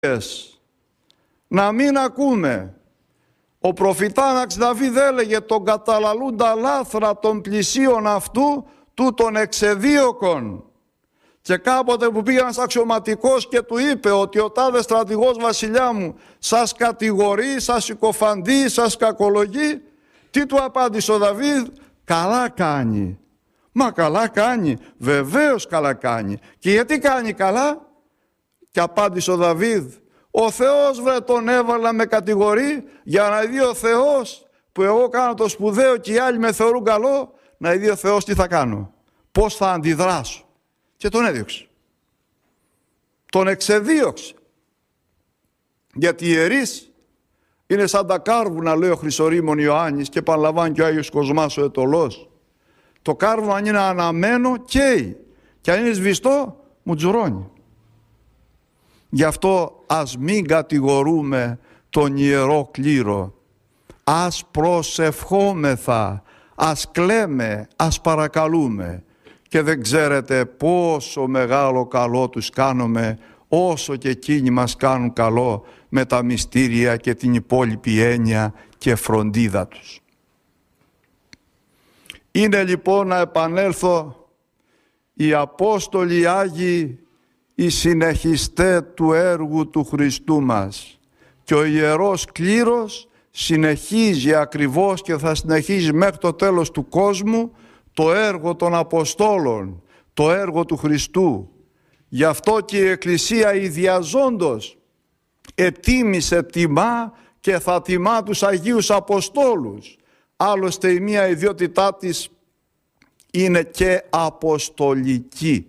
να μην ακούμε. Ο προφητάναξ Δαβίδ έλεγε τον καταλαλούντα λάθρα των πλησίων αυτού τούτων εξεδίωκων. Και κάποτε που πήγε ένας αξιωματικός και του είπε ότι ο τάδε στρατηγός βασιλιά μου σας κατηγορεί, σας συκοφαντεί, σας κακολογεί, τι του απάντησε ο Δαβίδ? Καλά κάνει. Μα καλά κάνει, βεβαίως καλά κάνει. Και γιατί κάνει καλά? Και απάντησε ο Δαβίδ, ο Θεός βρε τον έβαλα με κατηγορεί για να δει ο Θεός που εγώ κάνω το σπουδαίο και οι άλλοι με θεωρούν καλό, να δει ο Θεός τι θα κάνω, πώς θα αντιδράσω. Και τον έδιωξε. Τον εξεδίωξε. Γιατί οι ιερείς είναι σαν τα κάρβουνα, λέει ο Χρυσορήμων Ιωάννης, και επαναλαμβάνει και ο Άγιος Κοσμάς ο Αιτωλός. Το κάρβουνα αν είναι αναμένο καίει, και αν είναι σβηστό μουτζουρώνει. Γι' αυτό ας μην κατηγορούμε τον Ιερό Κλήρο. Ας προσευχόμεθα, ας κλαίμε, ας παρακαλούμε. Και δεν ξέρετε πόσο μεγάλο καλό τους κάνουμε, όσο και εκείνοι μας κάνουν καλό με τα μυστήρια και την υπόλοιπη έννοια και φροντίδα τους. Είναι λοιπόν, να επανέλθω, οι Απόστολοι Άγιοι, οι συνεχιστές του έργου του Χριστού μας, και ο Ιερός Κλήρος συνεχίζει ακριβώς και θα συνεχίζει μέχρι το τέλος του κόσμου το έργο των Αποστόλων, το έργο του Χριστού. Γι' αυτό και η Εκκλησία ιδιαζόντως ετίμησε, τιμά και θα τιμά τους Αγίους Αποστόλους. Άλλωστε η μία ιδιότητά της είναι και αποστολική.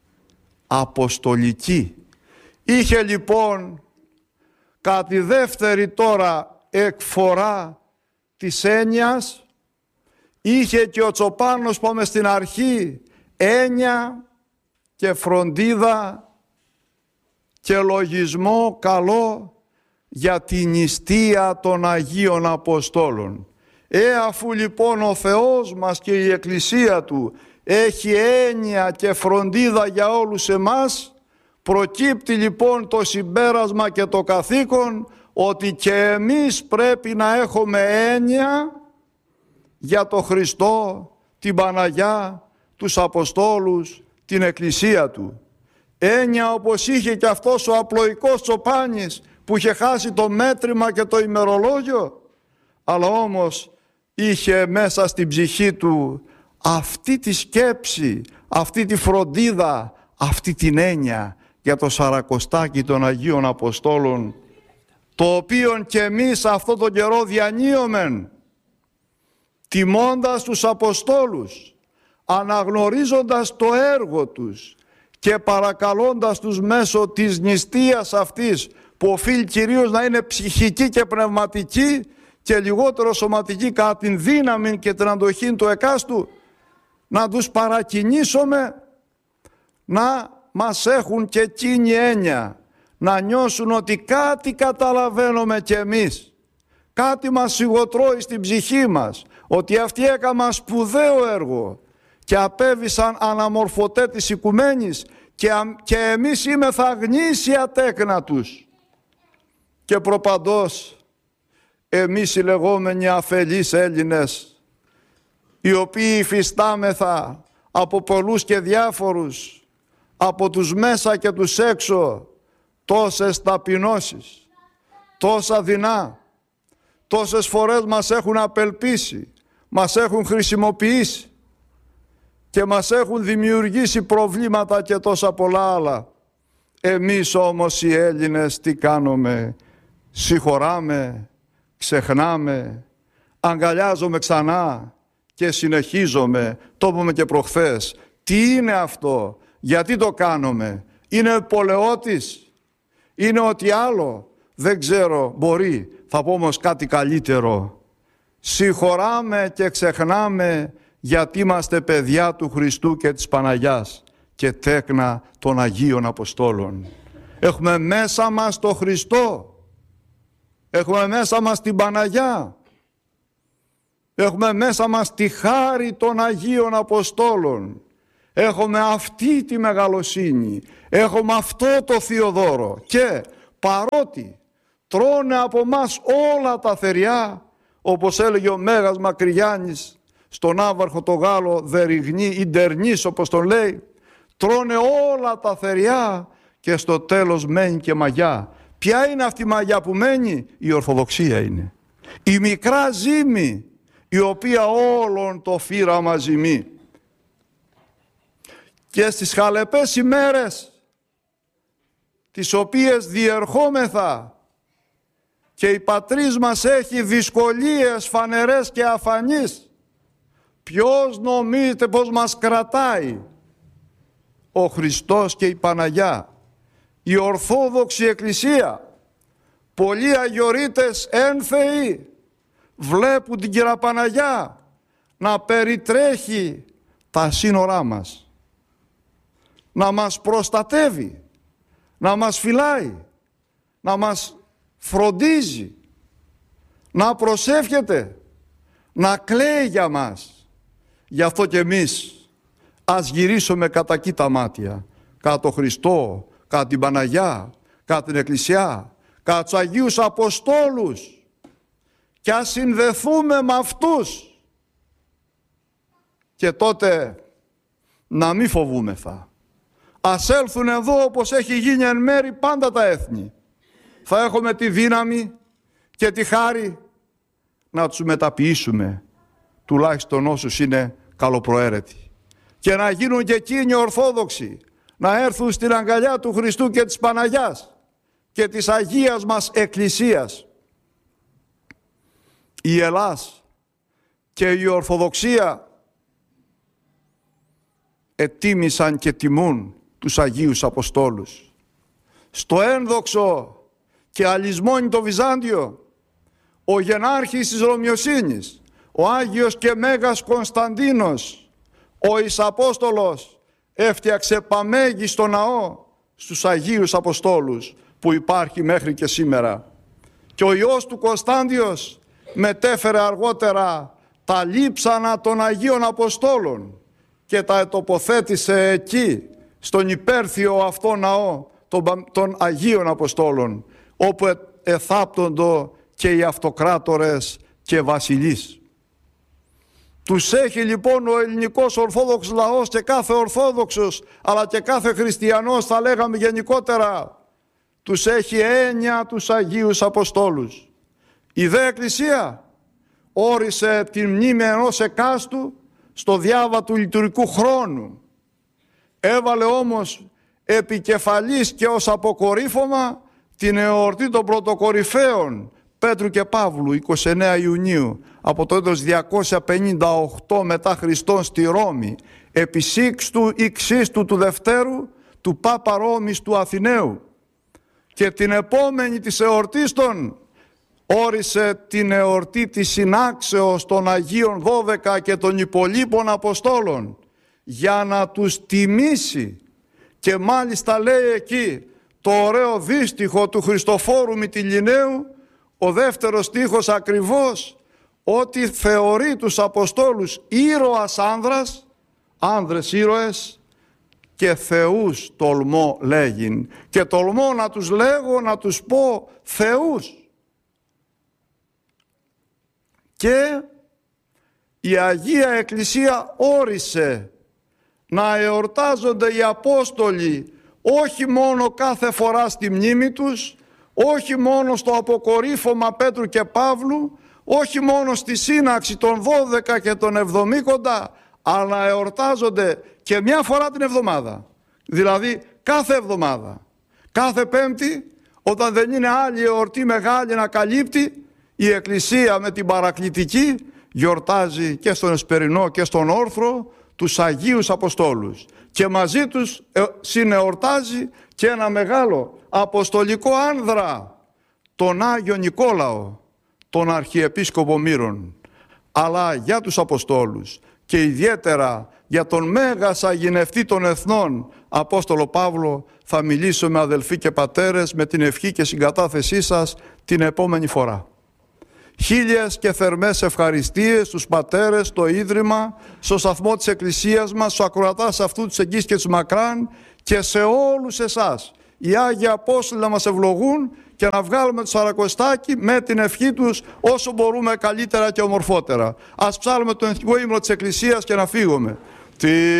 Αποστολική. Είχε λοιπόν κάτι δεύτερη τώρα εκφορά της έννοιας, είχε και ο Τσοπάνος, πάμε στην αρχή, έννοια και φροντίδα και λογισμό καλό για την νηστεία των Αγίων Αποστόλων. Αφού λοιπόν ο Θεός μας και η Εκκλησία Του έχει έννοια και φροντίδα για όλους εμάς, προκύπτει λοιπόν το συμπέρασμα και το καθήκον ότι και εμείς πρέπει να έχουμε έννοια για το Χριστό, την Παναγιά, τους Αποστόλους, την Εκκλησία Του. Έννοια όπως είχε και αυτός ο απλοϊκός Τσοπάνης που είχε χάσει το μέτρημα και το ημερολόγιο, αλλά όμως είχε μέσα στην ψυχή του αυτή τη σκέψη, αυτή τη φροντίδα, αυτή την έννοια για το Σαρακοστάκι των Αγίων Αποστόλων, το οποίον και εμείς αυτόν τον καιρό διανύομεν, τιμώντας τους Αποστόλους, αναγνωρίζοντας το έργο τους και παρακαλώντας τους μέσω της νηστείας αυτής, που οφείλει κυρίως να είναι ψυχική και πνευματική και λιγότερο σωματική, κατά την δύναμη και την αντοχή του εκάστου, να τους παρακινήσουμε να μας έχουν και εκείνη έννοια, να νιώσουν ότι κάτι καταλαβαίνουμε κι εμείς, κάτι μας σιγοτρώει στην ψυχή μας, ότι αυτοί έκαναν σπουδαίο έργο και απέβησαν αναμορφωτέ της οικουμένης και εμείς είμεθα γνήσια τέκνα τους. Και προπαντός εμείς οι λεγόμενοι αφελείς Έλληνες, οι οποίοι υφιστάμεθα από πολλούς και διάφορους, από τους μέσα και τους έξω, τόσες ταπεινώσεις, τόσα δεινά, τόσες φορές μας έχουν απελπίσει, μας έχουν χρησιμοποιήσει και μας έχουν δημιουργήσει προβλήματα και τόσα πολλά άλλα. Εμείς όμως οι Έλληνες τι κάνουμε? Συγχωράμε, ξεχνάμε, αγκαλιάζομαι ξανά και συνεχίζομαι. Το είπαμε και προχθές. Τι είναι αυτό? Γιατί το κάνουμε? Είναι πολεότης? Είναι ό,τι άλλο? Δεν ξέρω, μπορεί. Θα πω όμως κάτι καλύτερο. Συγχωράμε και ξεχνάμε γιατί είμαστε παιδιά του Χριστού και της Παναγιάς και τέκνα των Αγίων Αποστόλων. Έχουμε μέσα μας το Χριστό. Έχουμε μέσα μας την Παναγιά. Έχουμε μέσα μας τη χάρη των Αγίων Αποστόλων. Έχουμε αυτή τη μεγαλοσύνη. Έχουμε αυτό το Θείο δώρο. Και παρότι τρώνε από μας όλα τα θεριά, όπως έλεγε ο Μέγας Μακρυγιάννης στον άβαρχο το Γάλλο Δεριγνή ή Ντερνής όπως τον λέει, τρώνε όλα τα θεριά και στο τέλος μένει και μαγιά. Ποια είναι αυτή η μαγιά που μένει? Η Ορθοδοξία είναι. Η μικρά ζύμη η οποία όλον το φύραμα ζυμεί. Και στις χαλεπές ημέρες τις οποίες διερχόμεθα και η πατρίς μας έχει δυσκολίες φανερές και αφανείς, ποιος νομίζετε πως μας κρατάει? Ο Χριστός και η Παναγιά, η Ορθόδοξη Εκκλησία. Πολλοί αγιορείτες ένθεοι βλέπουν την Κυρά Παναγιά να περιτρέχει τα σύνορά μας, να μας προστατεύει, να μας φυλάει, να μας φροντίζει, να προσεύχεται, να κλαίει για μας. Γι' αυτό και εμείς ας γυρίσουμε κατά εκεί τα μάτια, κατά τον Χριστό, κατά την Παναγιά, κατά την Εκκλησιά, κατά τους Αγίους Αποστόλους και ας συνδεθούμε με αυτούς. Και τότε να μην φοβούμεθα. Ας έλθουν εδώ όπως έχει γίνει εν μέρη πάντα τα έθνη. Θα έχουμε τη δύναμη και τη χάρη να τους μεταποιήσουμε, τουλάχιστον όσους είναι καλοπροαίρετοι. Και να γίνουν και εκείνοι Ορθόδοξοι, να έρθουν στην αγκαλιά του Χριστού και της Παναγιάς και της Αγίας μας Εκκλησίας. Η Ελλάς και η Ορθοδοξία ετίμησαν και τιμούν τους Αγίους Αποστόλους. Στο ένδοξο και αλυσμόνητο Βυζάντιο, ο γενάρχης της Ρωμιοσύνης, ο Άγιος και Μέγας Κωνσταντίνος, ο Ισαπόστολος, έφτιαξε παμέγιστο ναό στους Αγίους Αποστόλους που υπάρχει μέχρι και σήμερα. Και ο Υιός του Κωνσταντιος μετέφερε αργότερα τα λείψανα των Αγίων Αποστόλων και τα ετοποθέτησε εκεί, στον υπέρθιο αυτό ναό των Αγίων Αποστόλων, όπου εθάπτοντο και οι αυτοκράτορες και βασιλείς. Τους έχει λοιπόν ο ελληνικός Ορθόδοξος λαός και κάθε Ορθόδοξος, αλλά και κάθε Χριστιανός, θα λέγαμε γενικότερα, τους έχει έννοια τους Αγίους Αποστόλους. Η δε Εκκλησία όρισε την μνήμη ενός εκάστου στο διάβα του λειτουργικού χρόνου. Έβαλε όμως επικεφαλής και ως αποκορύφωμα την εορτή των πρωτοκορυφαίων Πέτρου και Παύλου, 29 Ιουνίου από το έτος 258 μετά Χριστόν στη Ρώμη, επί Σίξτου ή Ξίστου του Δευτέρου του Πάπα Ρώμης του Αθηναίου. Και την επόμενη της εορτής των όρισε την εορτή της συνάξεως των Αγίων 12 και των υπολείπων Αποστόλων για να τους τιμήσει. Και μάλιστα λέει εκεί το ωραίο δίστιχο του Χριστοφόρου Μυτιληναίου, ο δεύτερος στίχος ακριβώς, ότι θεωρεί τους Αποστόλους ήρωας άνδρας, άνδρες ήρωες, και θεούς τολμώ λέγειν. Και τολμώ να τους λέγω, να τους πω θεούς. Και η Αγία Εκκλησία όρισε να εορτάζονται οι Απόστολοι όχι μόνο κάθε φορά στη μνήμη τους, όχι μόνο στο αποκορύφωμα Πέτρου και Παύλου, όχι μόνο στη σύναξη των 12 και των 70, αλλά να εορτάζονται και μια φορά την εβδομάδα. Δηλαδή κάθε εβδομάδα, κάθε Πέμπτη, όταν δεν είναι άλλη εορτή μεγάλη να καλύπτει, η Εκκλησία με την παρακλητική γιορτάζει και στον Εσπερινό και στον Όρθρο τους Αγίους Αποστόλους και μαζί τους συνεορτάζει και ένα μεγάλο αποστολικό άνδρα, τον Άγιο Νικόλαο, τον Αρχιεπίσκοπο Μύρων. Αλλά για τους Αποστόλους και ιδιαίτερα για τον Μέγα Σαγηνευτή των Εθνών Απόστολο Παύλο θα μιλήσουμε, αδελφοί και πατέρες, με την ευχή και συγκατάθεσή σας την επόμενη φορά. Χίλιες και θερμές ευχαριστίες στους πατέρες, στο Ίδρυμα, στο σταθμό της Εκκλησίας μας, στους ακροατάς αυτού της Εγγύς και της Μακράν και σε όλους εσάς, οι Άγιοι Απόστολοι να μας ευλογούν και να βγάλουμε το Σαρακοστάκι με την ευχή τους όσο μπορούμε καλύτερα και ομορφότερα. Ας ψάλουμε τον εθνικό ύμνο της Εκκλησίας και να φύγουμε.